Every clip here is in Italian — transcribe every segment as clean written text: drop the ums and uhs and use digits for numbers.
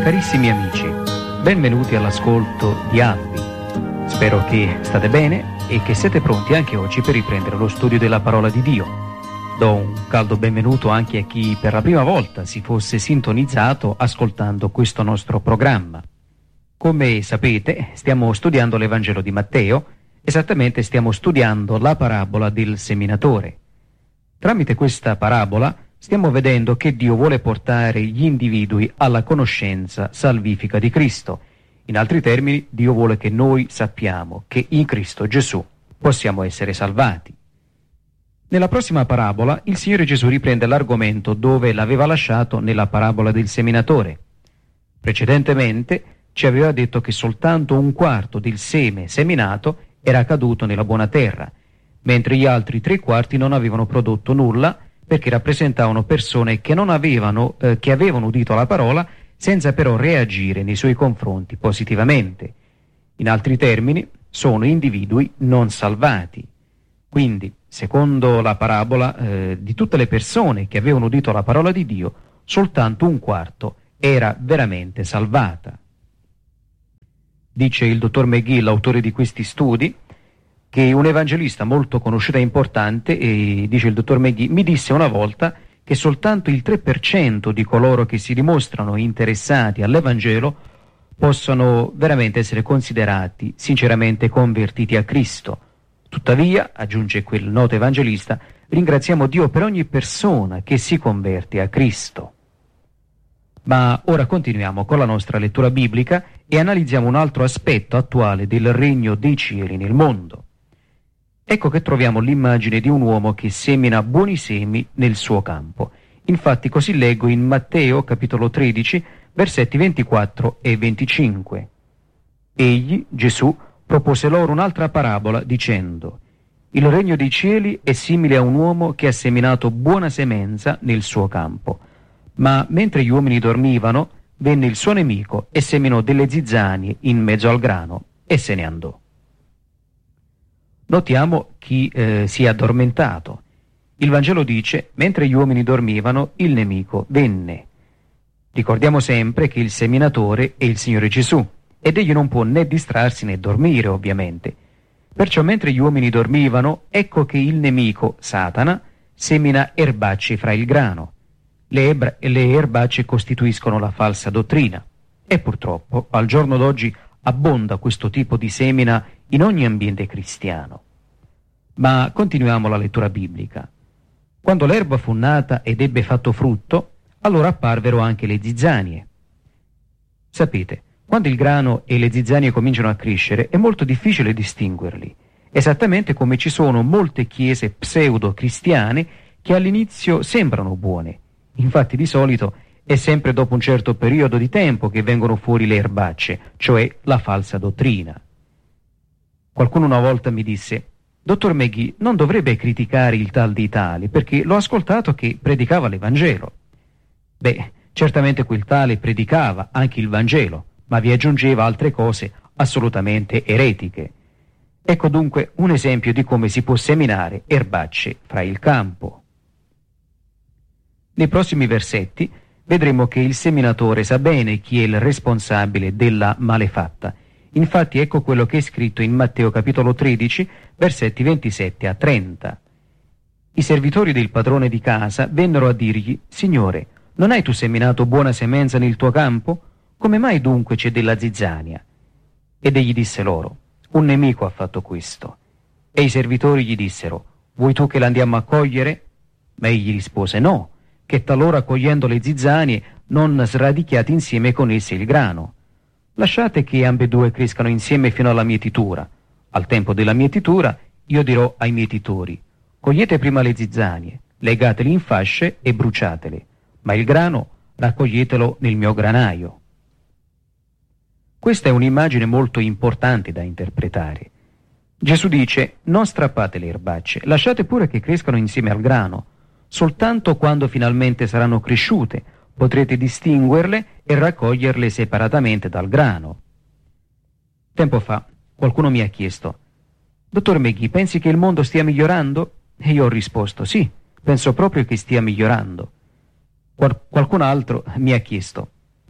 Carissimi amici, benvenuti all'ascolto di Albi. Spero che state bene e che siete pronti anche oggi per riprendere lo studio della parola di Dio. Do un caldo benvenuto anche a chi per la prima volta si fosse sintonizzato ascoltando questo nostro programma. Come sapete, stiamo studiando l'Evangelo di Matteo, esattamente stiamo studiando la parabola del seminatore. Tramite questa parabola stiamo vedendo che Dio vuole portare gli individui alla conoscenza salvifica di Cristo. In altri termini, Dio vuole che noi sappiamo che in Cristo Gesù possiamo essere salvati. Nella prossima parabola, il Signore Gesù riprende l'argomento dove l'aveva lasciato nella parabola del seminatore. Precedentemente ci aveva detto che soltanto un quarto del seme seminato era caduto nella buona terra, mentre gli altri 3/4 non avevano prodotto nulla, perché rappresentavano persone che avevano udito la parola senza però reagire nei suoi confronti positivamente. In altri termini, sono individui non salvati. Quindi, secondo la parabola, di tutte le persone che avevano udito la parola di Dio, soltanto un quarto era veramente salvata. Dice il dottor McGee, l'autore di questi studi, che un evangelista molto conosciuto e importante, e dice il dottor McGee, mi disse una volta che soltanto il 3% di coloro che si dimostrano interessati all'Evangelo possono veramente essere considerati sinceramente convertiti a Cristo. Tuttavia, aggiunge quel noto evangelista, ringraziamo Dio per ogni persona che si converte a Cristo. Ma ora continuiamo con la nostra lettura biblica e analizziamo un altro aspetto attuale del regno dei cieli nel mondo. Ecco che troviamo l'immagine di un uomo che semina buoni semi nel suo campo. Infatti così leggo in Matteo capitolo 13, versetti 24 e 25. Egli, Gesù, propose loro un'altra parabola dicendo: il regno dei cieli è simile a un uomo che ha seminato buona semenza nel suo campo. Ma mentre gli uomini dormivano, venne il suo nemico e seminò delle zizzanie in mezzo al grano e se ne andò. Notiamo chi si è addormentato. Il Vangelo dice, mentre gli uomini dormivano, il nemico venne. Ricordiamo sempre che il seminatore è il Signore Gesù, ed egli non può né distrarsi né dormire, ovviamente. Perciò mentre gli uomini dormivano, ecco che il nemico, Satana, semina erbacce fra il grano. Le erbacce costituiscono la falsa dottrina. E purtroppo, al giorno d'oggi, abbonda questo tipo di semina in ogni ambiente cristiano. Ma continuiamo la lettura biblica. Quando l'erba fu nata ed ebbe fatto frutto, allora apparvero anche le zizzanie. Sapete, quando il grano e le zizzanie cominciano a crescere è molto difficile distinguerli, esattamente come ci sono molte chiese pseudo-cristiane che all'inizio sembrano buone. Infatti di solito è sempre dopo un certo periodo di tempo che vengono fuori le erbacce, cioè la falsa dottrina. Qualcuno una volta mi disse: dottor McGee, non dovrebbe criticare il tal di tale, perché l'ho ascoltato che predicava l'Evangelo. Beh, certamente quel tale predicava anche il Vangelo, ma vi aggiungeva altre cose assolutamente eretiche. Ecco dunque un esempio di come si può seminare erbacce fra il campo. Nei prossimi versetti vedremo che il seminatore sa bene chi è il responsabile della malefatta. Infatti ecco quello che è scritto in Matteo capitolo 13, versetti 27 a 30. I servitori del padrone di casa vennero a dirgli: Signore, non hai tu seminato buona semenza nel tuo campo? Come mai dunque c'è della zizzania? Ed egli disse loro: un nemico ha fatto questo. E i servitori gli dissero: vuoi tu che l'andiamo a cogliere? Ma egli rispose: no, che talora cogliendo le zizzanie non sradichiate insieme con esse il grano. Lasciate che ambedue crescano insieme fino alla mietitura. Al tempo della mietitura io dirò ai mietitori: cogliete prima le zizzanie, legateli in fasce e bruciatele, ma il grano raccoglietelo nel mio granaio. Questa è un'immagine molto importante da interpretare. Gesù dice: non strappate le erbacce, lasciate pure che crescano insieme al grano. Soltanto quando finalmente saranno cresciute potrete distinguerle e raccoglierle separatamente dal grano. Tempo fa qualcuno mi ha chiesto: dottor McGee, pensi che il mondo stia migliorando? E io ho risposto: sì, penso proprio che stia migliorando. Qualcun altro mi ha chiesto: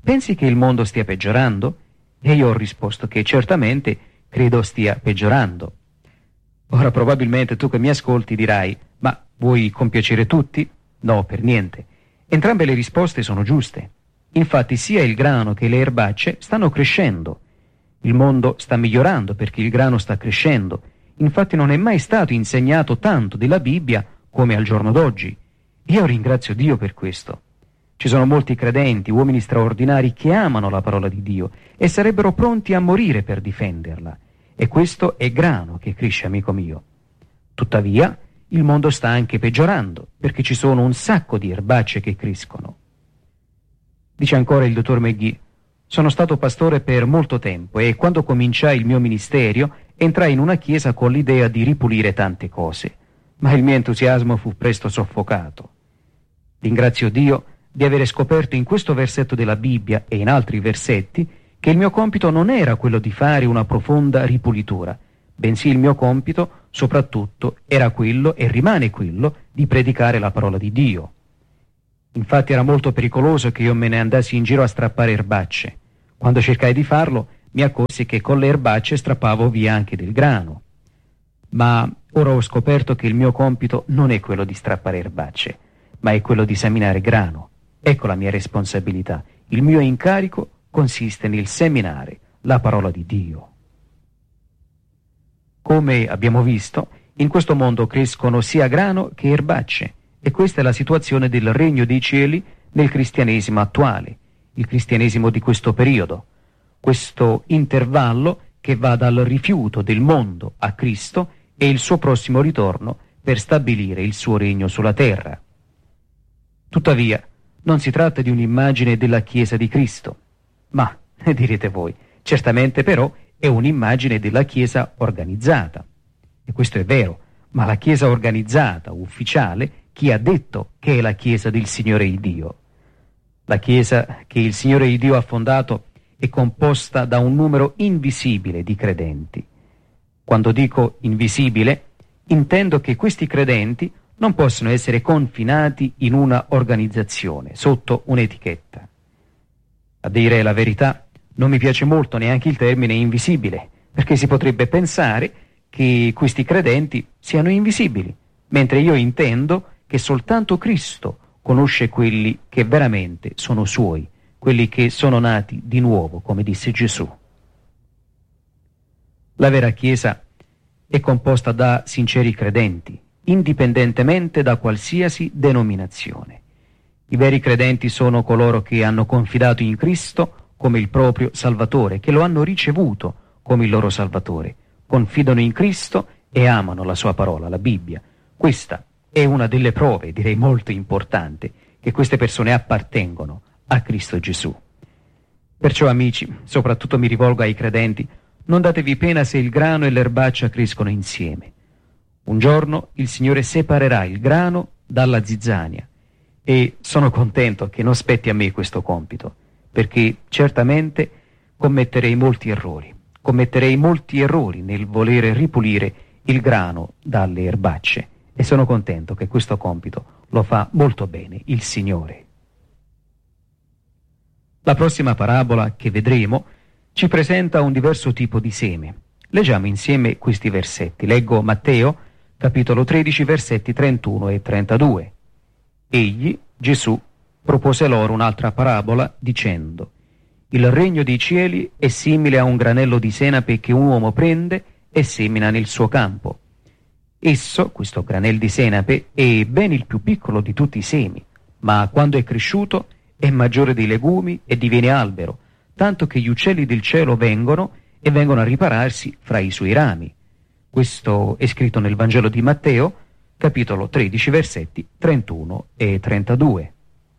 pensi che il mondo stia peggiorando? E io ho risposto che certamente credo stia peggiorando. Ora probabilmente tu che mi ascolti dirai: ma vuoi compiacere tutti? No, per niente. Entrambe le risposte sono giuste. Infatti sia il grano che le erbacce stanno crescendo. Il mondo sta migliorando perché il grano sta crescendo. Infatti non è mai stato insegnato tanto della Bibbia come al giorno d'oggi. Io ringrazio Dio per questo. Ci sono molti credenti, uomini straordinari che amano la parola di Dio e sarebbero pronti a morire per difenderla. E questo è grano che cresce, amico mio. Tuttavia, il mondo sta anche peggiorando, perché ci sono un sacco di erbacce che crescono. Dice ancora il dottor McGee: sono stato pastore per molto tempo e quando cominciai il mio ministero entrai in una chiesa con l'idea di ripulire tante cose, ma il mio entusiasmo fu presto soffocato. Ringrazio Dio di avere scoperto in questo versetto della Bibbia e in altri versetti che il mio compito non era quello di fare una profonda ripulitura, bensì il mio compito soprattutto era quello e rimane quello di predicare la parola di Dio. Infatti era molto pericoloso che io me ne andassi in giro a strappare erbacce. Quando cercai di farlo mi accorsi che con le erbacce strappavo via anche del grano. Ma ora ho scoperto che il mio compito non è quello di strappare erbacce, ma è quello di seminare grano. Ecco la mia responsabilità. Il mio incarico consiste nel seminare la parola di Dio. Come abbiamo visto, in questo mondo crescono sia grano che erbacce, e questa è la situazione del regno dei cieli nel cristianesimo attuale, il cristianesimo di questo periodo, questo intervallo che va dal rifiuto del mondo a Cristo e il suo prossimo ritorno per stabilire il suo regno sulla terra. Tuttavia, non si tratta di un'immagine della Chiesa di Cristo, ma, direte voi, certamente però è un'immagine della Chiesa organizzata. E questo è vero, ma la Chiesa organizzata, ufficiale, chi ha detto che è la Chiesa del Signore Dio? La Chiesa che il Signore Dio ha fondato è composta da un numero invisibile di credenti. Quando dico invisibile, intendo che questi credenti non possono essere confinati in una organizzazione, sotto un'etichetta. A dire la verità, non mi piace molto neanche il termine invisibile, perché si potrebbe pensare che questi credenti siano invisibili, mentre io intendo che soltanto Cristo conosce quelli che veramente sono suoi, quelli che sono nati di nuovo, come disse Gesù. La vera Chiesa è composta da sinceri credenti, indipendentemente da qualsiasi denominazione. I veri credenti sono coloro che hanno confidato in Cristo come il proprio Salvatore, che lo hanno ricevuto come il loro Salvatore, confidano in Cristo e amano la sua parola, la Bibbia. Questa è una delle prove, direi molto importante, che queste persone appartengono a Cristo Gesù. Perciò, amici, soprattutto mi rivolgo ai credenti, non datevi pena se il grano e l'erbaccia crescono insieme. Un giorno il Signore separerà il grano dalla zizzania e sono contento che non spetti a me questo compito, perché certamente commetterei molti errori nel volere ripulire il grano dalle erbacce, e sono contento che questo compito lo fa molto bene il Signore. La prossima parabola che vedremo ci presenta un diverso tipo di seme. Leggiamo insieme questi versetti. Leggo Matteo, capitolo 13, versetti 31 e 32. Egli, Gesù, propose loro un'altra parabola, dicendo: il regno dei cieli è simile a un granello di senape che un uomo prende e semina nel suo campo. Esso, questo granello di senape, è ben il più piccolo di tutti i semi, ma quando è cresciuto è maggiore dei legumi e diviene albero, tanto che gli uccelli del cielo vengono a ripararsi fra i suoi rami. Questo è scritto nel Vangelo di Matteo, capitolo 13, versetti 31 e 32.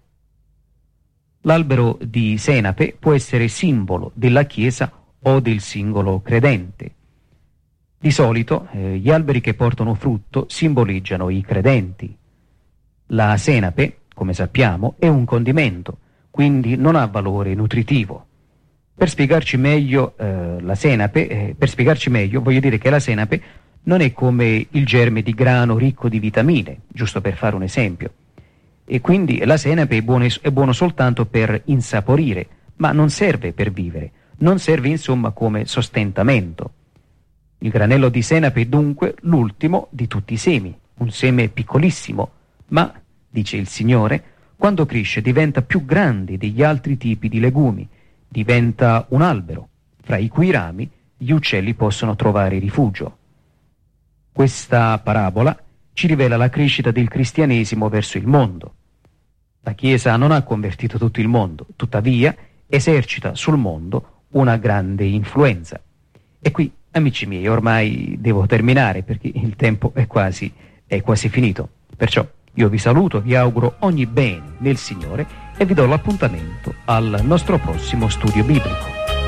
L'albero di senape può essere simbolo della Chiesa o del singolo credente. Di solito gli alberi che portano frutto simboleggiano i credenti. La senape, come sappiamo, è un condimento, quindi non ha valore nutritivo. Per spiegarci meglio voglio dire che la senape non è come il germe di grano ricco di vitamine, giusto per fare un esempio. E quindi la senape è buono soltanto per insaporire, ma non serve per vivere, non serve insomma come sostentamento. Il granello di senape è dunque l'ultimo di tutti i semi, un seme piccolissimo, ma, dice il Signore, quando cresce diventa più grande degli altri tipi di legumi, diventa un albero, fra i cui rami gli uccelli possono trovare rifugio. Questa parabola ci rivela la crescita del cristianesimo verso il mondo. La Chiesa non ha convertito tutto il mondo, tuttavia esercita sul mondo una grande influenza. E qui, amici miei, ormai devo terminare perché il tempo è quasi finito. Perciò io vi saluto, vi auguro ogni bene nel Signore e vi do l'appuntamento al nostro prossimo studio biblico.